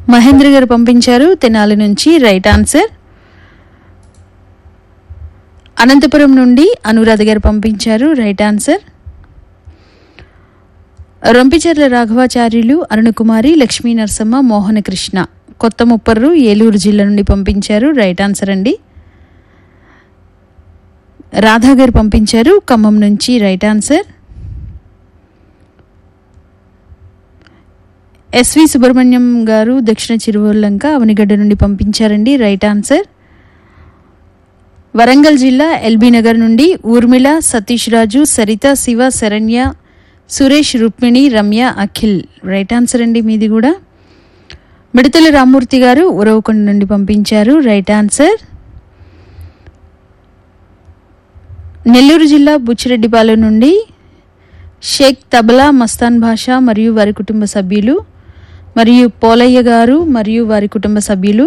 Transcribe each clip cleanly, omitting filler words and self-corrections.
మహేంద్ర గారు పంపించారు తెనాలి నుంచి రైట్ ఆన్సర్. అనంతపురం నుండి అనురాధ గారు పంపించారు రైట్ ఆన్సర్. రొంపిచెర్ల రాఘవాచార్యులు, అరుణకుమారి, లక్ష్మీ నరసమ్మ, మోహనకృష్ణ కొత్త ముప్పర్రు ఏలూరు జిల్లా నుండి పంపించారు రైట్ ఆన్సర్ అండి. రాధా గారు పంపించారు ఖమ్మం నుంచి రైట్ ఆన్సర్. ఎస్వి సుబ్రహ్మణ్యం గారు దక్షిణ చిరువల్లంక అవనిగడ్డ నుండి పంపించారండి రైట్ ఆన్సర్. వరంగల్ జిల్లా ఎల్బీ నగర్ నుండి ఊర్మిళ, సతీష్ రాజు, సరిత, శివ, శరణ్య, సురేష్, రుక్మిణి, రమ్య, అఖిల్ రైట్ ఆన్సర్ అండి మీది కూడా. మిడతల రామ్మూర్తి గారు ఉరవకొండ నుండి పంపించారు రైట్ ఆన్సర్. నెల్లూరు జిల్లా బుచ్చిరెడ్డిపాలెం నుండి షేక్ తబలా మస్తాన్ భాషా మరియు వారి కుటుంబ సభ్యులు, మరియు పోలయ్య గారు మరియు వారి కుటుంబ సభ్యులు,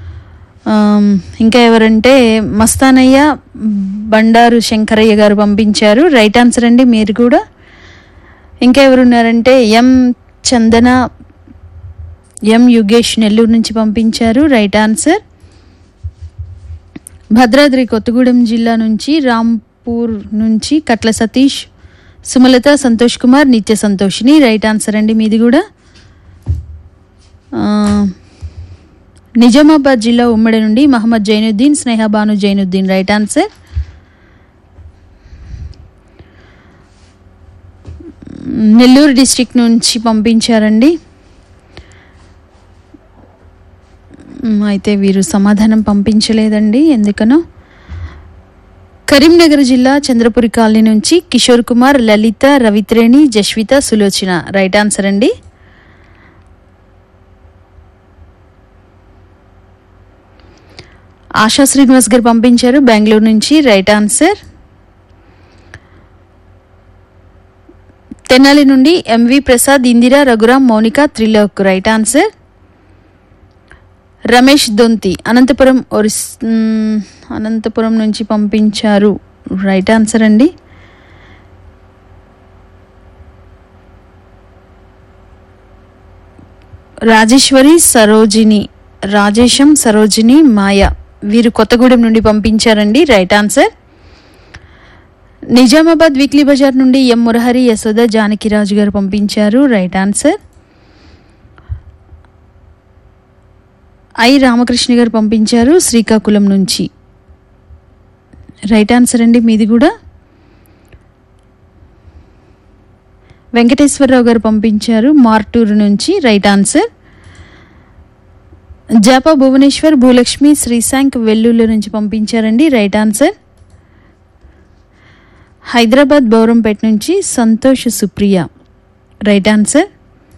ఇంకా ఎవరంటే మస్తానయ్య, బండారు శంకరయ్య గారు పంపించారు రైట్ ఆన్సర్ అండి మీరు కూడా. ఇంకా ఎవరున్నారంటే ఎం చందన, ఎం యుగేష్ నెల్లూరు నుంచి పంపించారు రైట్ ఆన్సర్. భద్రాద్రి కొత్తగూడెం జిల్లా నుంచి రాంపూర్ నుంచి కట్ల సతీష్, సుమలత, సంతోష్ కుమార్, నిత్య సంతోషిని రైట్ ఆన్సర్ అండి మీది కూడా. నిజామాబాద్ జిల్లా ఉమ్మడి నుండి Mohammed Zainuddin, Sneha Banu Zainuddin right answer. Nellore district నుంచి పంపించారండి. అయితే వీరు సమాధానం పంపించలేదండి ఎందుకనో. కరీంనగర్ జిల్లా చంద్రపురి కాలనీ నుంచి కిషోర్ కుమార్, లలిత, రవిత్రేణి, జస్విత, సులోచన రైట్ ఆన్సర్ అండి. ఆశా శ్రీనివాస్ గారు పంపించారు బెంగళూరు నుంచి రైట్ ఆన్సర్. తెనాలి నుండి MV Prasad, Indira, Raghuram, Mounika, Trilok right answer. Ramesh దొంతి అనంతపురం నుంచి పంపించారు రైట్ ఆన్సర్ అండి. రాజేశ్వరి, సరోజిని, రాజేశం, సరోజిని, మాయ వీరు కొత్తగూడెం నుండి పంపించారండి right answer. Nizamabad weekly Bazar నుండి ఎం మురహరి, యశోద, జానకిరాజు గారు పంపించారు రైట్ ఆన్సర్. ఐ రామకృష్ణ గారు పంపించారు శ్రీకాకుళం నుంచి రైట్ ఆన్సర్ అండి మీది కూడా. వెంకటేశ్వరరావు గారు పంపించారు మార్టూరు నుంచి రైట్ ఆన్సర్. జాపా భువనేశ్వర్, భూలక్ష్మి, శ్రీశాంక్ వెల్లుల్లి నుంచి పంపించారండి రైట్ ఆన్సర్. హైదరాబాద్ బౌరంపేట నుంచి సంతోష్, సుప్రియ రైట్ ఆన్సర్.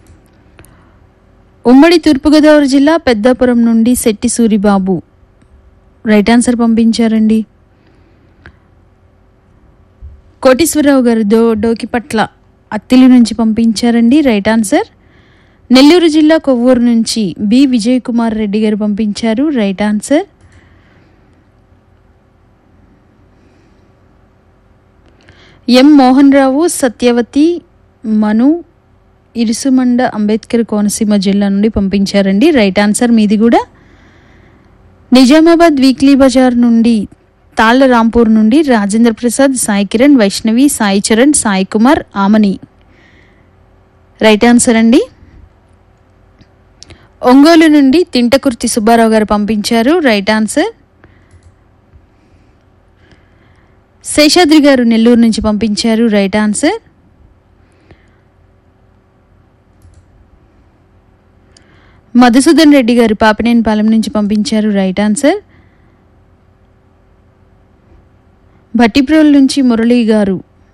ఉమ్మడి తూర్పుగోదావరి జిల్లా పెద్దాపురం నుండి శెట్టి సూరిబాబు రైట్ ఆన్సర్ పంపించారండి. కోటేశ్వరరావు గారు డోకిపట్ల అత్తిలి నుంచి పంపించారండి రైట్ ఆన్సర్. నెల్లూరు జిల్లా కొవ్వూరు నుంచి బి విజయ్ కుమార్ రెడ్డి గారు పంపించారు రైట్ ఆన్సర్. ఎం మోహన్ రావు, సత్యవతి, మను, ఇరుసుమండ అంబేద్కర్ కోనసీమ జిల్లా నుండి పంపించారండి రైట్ ఆన్సర్ మీది కూడా. నిజామాబాద్ వీక్లీ బజార్ నుండి తాళ్ల రాంపూర్ నుండి రాజేంద్ర ప్రసాద్, సాయి కిరణ్, వైష్ణవి, సాయి చరణ్, సాయి కుమార్, ఆమని రైట్ ఆన్సర్ అండి. ఒంగోలు నుండి తింటకుర్తి సుబ్బారావు గారు పంపించారు రైట్ ఆన్సర్. శేషాద్రి గారు నెల్లూరు నుంచి పంపించారు రైట్ ఆన్సర్. మధుసూదన్ రెడ్డి గారు పాపినేనిపాలెం నుంచి పంపించారు రైట్ ఆన్సర్. భట్టిప్రోల్ నుంచి మురళి గారు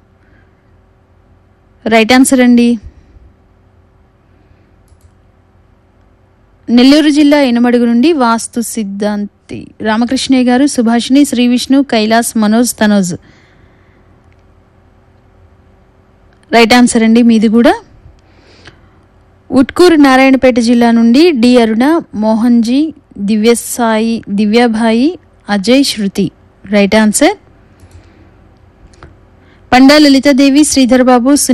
రైట్ ఆన్సర్ అండి. నెల్లూరు జిల్లా ఎనమడుగు నుండి వాస్తు సిద్ధాంతి రామకృష్ణయ్య గారు, సుభాషిణి, శ్రీ విష్ణు, కైలాస్, మనోజ్, తనోజ్ రైట్ ఆన్సర్ అండి మీది కూడా. ఉట్కూరు నారాయణపేట జిల్లా నుండి డి అరుణ, మోహన్జీ, దివ్యసాయి, దివ్యాభాయి, అజయ్, శృతి రైట్ ఆన్సర్. పండా లలితాదేవి, శ్రీధర్ బాబు,